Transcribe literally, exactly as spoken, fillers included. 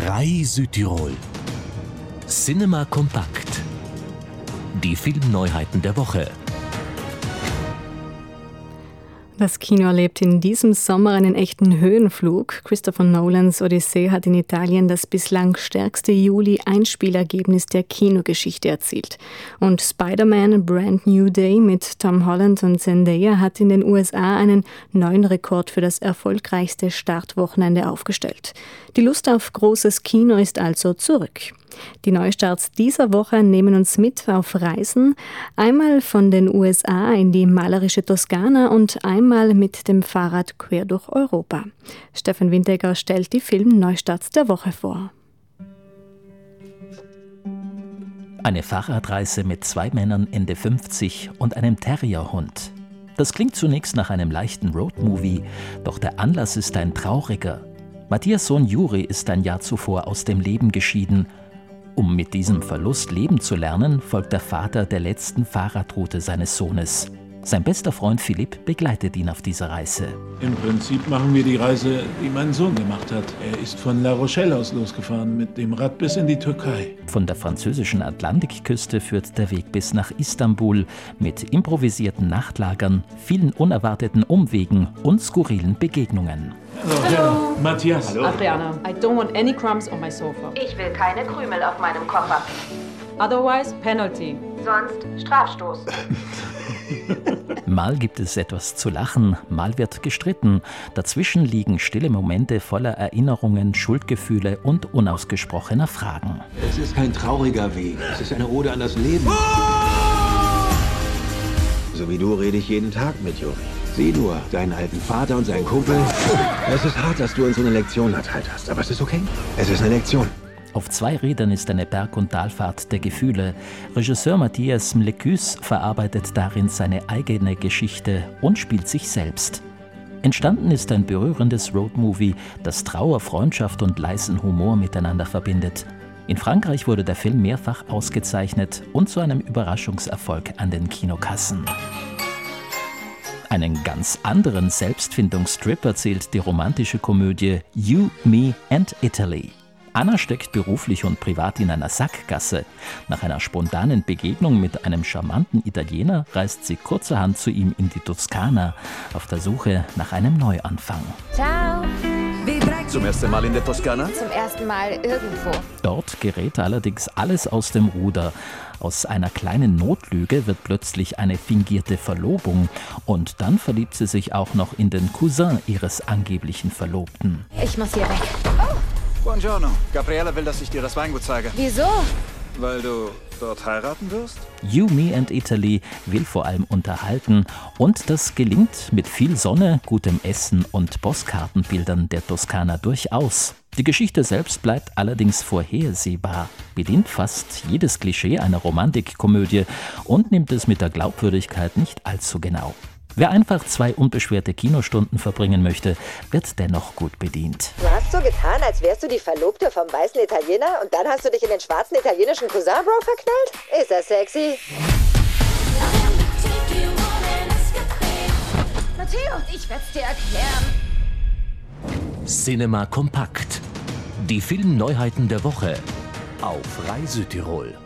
Frei Südtirol. Cinema Kompakt. Die Filmneuheiten der Woche. Das Kino erlebt in diesem Sommer einen echten Höhenflug. Christopher Nolans Odyssee hat in Italien das bislang stärkste Juli-Einspielergebnis der Kinogeschichte erzielt. Und Spider-Man Brand New Day mit Tom Holland und Zendaya hat in den U S A einen neuen Rekord für das erfolgreichste Startwochenende aufgestellt. Die Lust auf großes Kino ist also zurück. Die Neustarts dieser Woche nehmen uns mit auf Reisen, einmal von den U S A in die malerische Toskana und einmal mit dem Fahrrad quer durch Europa. Stefan Wintegger stellt die Film-Neustarts der Woche vor. Eine Fahrradreise mit zwei Männern Ende fünfzig und einem Terrierhund. Das klingt zunächst nach einem leichten Roadmovie, doch der Anlass ist ein trauriger. Matthias' Sohn Juri ist ein Jahr zuvor aus dem Leben geschieden. Um mit diesem Verlust leben zu lernen, folgt der Vater der letzten Fahrradroute seines Sohnes. Sein bester Freund Philipp begleitet ihn auf dieser Reise. Im Prinzip machen wir die Reise, die mein Sohn gemacht hat. Er ist von La Rochelle aus losgefahren mit dem Rad bis in die Türkei. Von der französischen Atlantikküste führt der Weg bis nach Istanbul mit improvisierten Nachtlagern, vielen unerwarteten Umwegen und skurrilen Begegnungen. Hallo, Hallo. Matthias. Hallo. Adriana, I don't want any crumbs on my sofa. Ich will keine Krümel auf meinem Koffer. Otherwise, penalty. Sonst Strafstoß. Mal gibt es etwas zu lachen, mal wird gestritten. Dazwischen liegen stille Momente voller Erinnerungen, Schuldgefühle und unausgesprochener Fragen. Es ist kein trauriger Weg, es ist eine Ode an das Leben. So wie du rede ich jeden Tag mit Juri. Sieh nur, deinen alten Vater und seinen Kumpel. Es ist hart, dass du uns so eine Lektion erteilt hast, aber es ist okay. Es ist eine Lektion. Auf zwei Rädern ist eine Berg- und Talfahrt der Gefühle. Regisseur Matthias Mlecus verarbeitet darin seine eigene Geschichte und spielt sich selbst. Entstanden ist ein berührendes Roadmovie, das Trauer, Freundschaft und leisen Humor miteinander verbindet. In Frankreich wurde der Film mehrfach ausgezeichnet und zu einem Überraschungserfolg an den Kinokassen. Einen ganz anderen Selbstfindungstrip erzählt die romantische Komödie You, Me and Italy. Anna steckt beruflich und privat in einer Sackgasse. Nach einer spontanen Begegnung mit einem charmanten Italiener reist sie kurzerhand zu ihm in die Toskana, auf der Suche nach einem Neuanfang. Ciao. Zum ersten Mal in der Toskana? Zum ersten Mal irgendwo. Dort gerät allerdings alles aus dem Ruder. Aus einer kleinen Notlüge wird plötzlich eine fingierte Verlobung. Und dann verliebt sie sich auch noch in den Cousin ihres angeblichen Verlobten. Ich muss hier weg. Oh. Buongiorno. Gabriele will, dass ich dir das Weingut zeige. Wieso? Weil du dort heiraten wirst? You, Me and Italy will vor allem unterhalten. Und das gelingt mit viel Sonne, gutem Essen und Postkartenbildern der Toskana durchaus. Die Geschichte selbst bleibt allerdings vorhersehbar, bedient fast jedes Klischee einer Romantikkomödie und nimmt es mit der Glaubwürdigkeit nicht allzu genau. Wer einfach zwei unbeschwerte Kinostunden verbringen möchte, wird dennoch gut bedient. Du hast so getan, als wärst du die Verlobte vom weißen Italiener und dann hast du dich in den schwarzen italienischen Cousin Bro verknallt? Ist das sexy? Matteo, ich werd's dir erklären. Cinema Kompakt. Die Filmneuheiten der Woche auf Frei Südtirol.